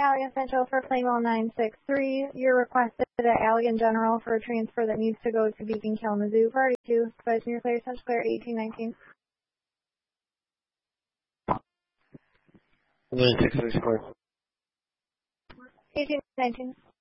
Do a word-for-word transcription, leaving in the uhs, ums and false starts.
Allegan Central for Plainwell nine six three. You're requested at Allegan General for a transfer that needs to go to Beacon Kalamazoo. Priority two. Advise me your clear, Central Clear eighteen nineteen. nine six six four. eighteen nineteen.